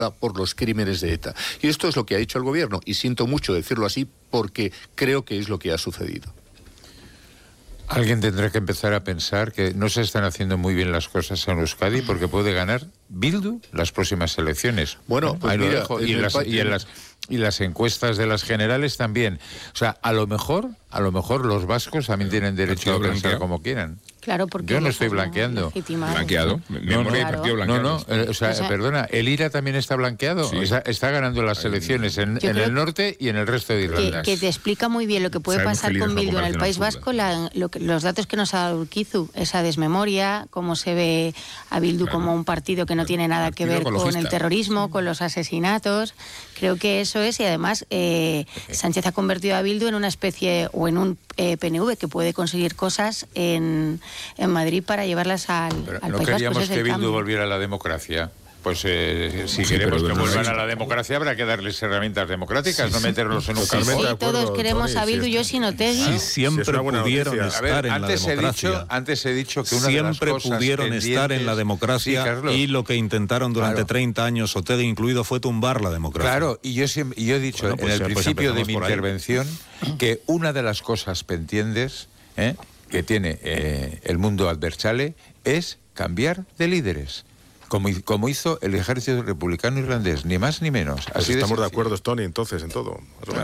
por los crímenes de ETA. Y esto es lo que ha hecho el gobierno, y siento mucho decirlo así porque creo que es lo que ha sucedido. Alguien tendrá que empezar a pensar que no se están haciendo muy bien las cosas en Euskadi porque puede ganar Bildu las próximas elecciones. Bueno, pues mira, y las encuestas de las generales también. O sea, a lo mejor los vascos también tienen derecho a pensar como quieran. Claro, porque yo no estoy blanqueando. ¿Blanqueado? Memoria y partido blanqueado. Perdona, ¿el IRA también está blanqueado? Sí. Está ganando las elecciones en el norte y en el resto de Irlanda. Que te explica muy bien lo que puede pasar con Bildu en el País Vasco, los datos que nos ha dado Urquizu, esa desmemoria, cómo se ve a Bildu como un partido que no tiene nada que ver con el terrorismo, con los asesinatos. Creo que eso es, y además Sánchez ha convertido a Bildu en una especie, o en un PNV que puede conseguir cosas en Madrid para llevarlas al País Vasco. ¿No queríamos que Bildu volviera a la democracia? Pues si queremos que vuelvan a la democracia habrá que darles herramientas democráticas, no meterlos en un carmen. Sí, todos queremos a Bildu, yo sin Otegi. Sí, siempre pudieron estar en la democracia. Antes he dicho que una de las siempre cosas pudieron estar en la democracia, Carlos, y lo que intentaron durante 30 años, Otegi incluido, fue tumbar la democracia. Claro, y yo he dicho en el principio de mi intervención que una de las cosas pendientes que tiene el mundo adversale es cambiar de líderes. Como hizo el ejército republicano irlandés, ni más ni menos. Pues así estamos de acuerdo, Tony, entonces, en todo.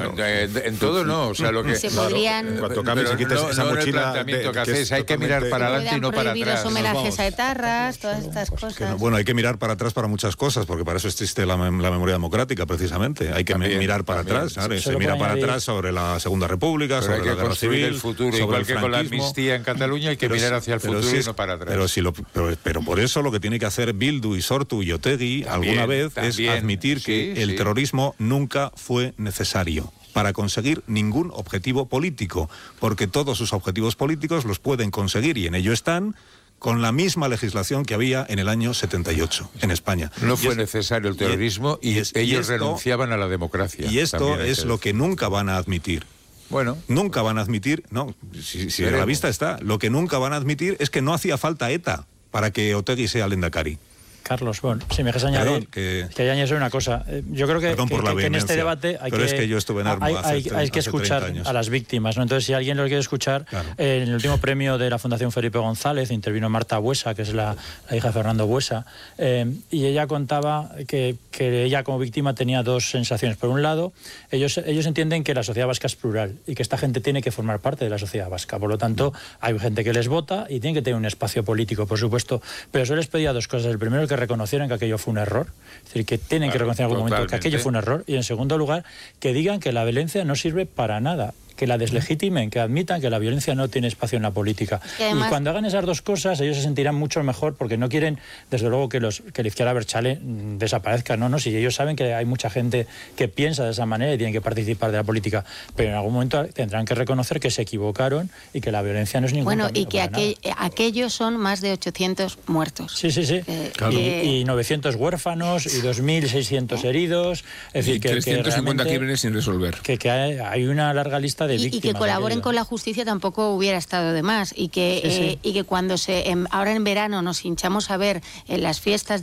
En todo no, o sea, lo que... Se podrían... En cuanto cambies y quites esa no mochila... el planteamiento que hacéis, hay que mirar para adelante y no para atrás. Los homenajes a etarras, todas estas cosas. Bueno, hay que mirar para atrás para muchas cosas, porque para eso existe la memoria democrática, precisamente. Hay que mirar para atrás, ¿sabes? Se mira para atrás sobre la Segunda República, sobre la Guerra Civil, el futuro, igual que con la amnistía en Cataluña, hay que mirar hacia el futuro y no para atrás. Pero por eso lo que tiene que hacer Bildu y Sortu y Otegi alguna vez es admitir que el terrorismo nunca fue necesario para conseguir ningún objetivo político, porque todos sus objetivos políticos los pueden conseguir, y en ello están, con la misma legislación que había en el año 78 en España. No fue necesario el terrorismo y ellos renunciaban a la democracia. Y esto es lo que nunca van a admitir. Bueno, nunca van a admitir, si a la vista está, lo que nunca van a admitir es que no hacía falta ETA para que Otegi sea lehendakari. Carlos, bueno, si me dejas añadir, que añadir una cosa. Yo creo que en este debate hay que escuchar a las víctimas, ¿no? Entonces, si alguien lo quiere escuchar, en el último premio de la Fundación Felipe González intervino Marta Buesa, que es la hija de Fernando Buesa, y ella contaba que ella como víctima tenía dos sensaciones. Por un lado, ellos entienden que la sociedad vasca es plural y que esta gente tiene que formar parte de la sociedad vasca. Por lo tanto, hay gente que les vota y tienen que tener un espacio político, por supuesto. Pero yo les pedía dos cosas. El primero, que reconocieran que aquello fue un error, es decir, que tienen que reconocer en algún momento que aquello fue un error, y en segundo lugar, que digan que la violencia no sirve para nada, que la deslegitimen, que admitan que la violencia no tiene espacio en la política. Y cuando hagan esas dos cosas, ellos se sentirán mucho mejor, porque no quieren, desde luego, que la izquierda abertzale desaparezca, no, si ellos saben que hay mucha gente que piensa de esa manera y tienen que participar de la política, pero en algún momento tendrán que reconocer que se equivocaron y que la violencia no es ningún camino. Bueno, y que aquellos son más de 800 muertos. Sí. Claro. Y 900 huérfanos y 2.600 heridos. Es decir, que 350 crímenes sin resolver. Que hay una larga lista de víctimas. Y que colaboren con la justicia tampoco hubiera estado de más. Y que cuando ahora en verano nos hinchamos a ver en las fiestas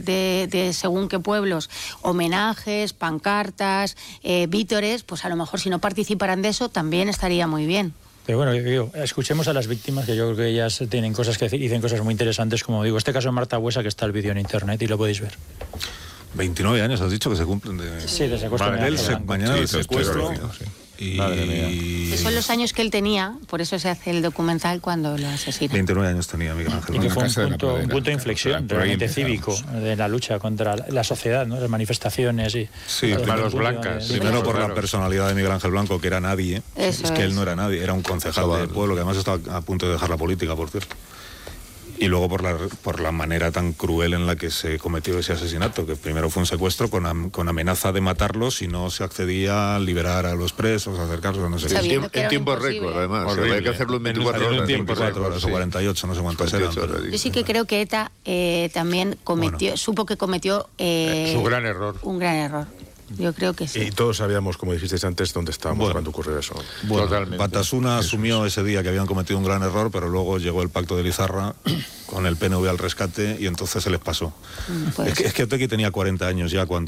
de según qué pueblos, homenajes, pancartas, vítores, pues a lo mejor si no participaran de eso también estaría muy bien. Pero bueno, escuchemos a las víctimas, que yo creo que ellas tienen cosas que decir y dicen cosas muy interesantes, como digo, este caso de Marta Buesa, que está el vídeo en internet y lo podéis ver. 29 años has dicho que se cumplen de... Sí, de secuestro. Mañana el secuestro. Madre mía. Son los años que él tenía, por eso se hace el documental cuando lo asesinan. 29 años tenía Miguel Ángel. Y que fue un punto de inflexión realmente cívico de la lucha contra la sociedad, ¿no? Las manifestaciones y... Sí, manos blancas. Primero por la personalidad de Miguel Ángel Blanco, que era nadie. Es que él no era nadie, era un concejal del pueblo, que además estaba a punto de dejar la política, por cierto. Y luego por la manera tan cruel en la que se cometió ese asesinato, que primero fue un secuestro con amenaza de matarlos si no se accedía a liberar a los presos, a acercarlos, no sé qué. En tiempo récord, además. Hay que hacerlo en 24 horas. 24 horas o 48, no sé cuántas eran. Yo sí que creo que ETA también supo que cometió... su gran error. Un gran error. Yo creo que sí. Y todos sabíamos, como dijisteis antes, dónde estábamos cuando ocurrió eso. Bueno, totalmente. Batasuna asumió ese día que habían cometido un gran error, pero luego llegó el pacto de Lizarra con el PNV al rescate y entonces se les pasó. Es que Otegi tenía 40 años ya cuando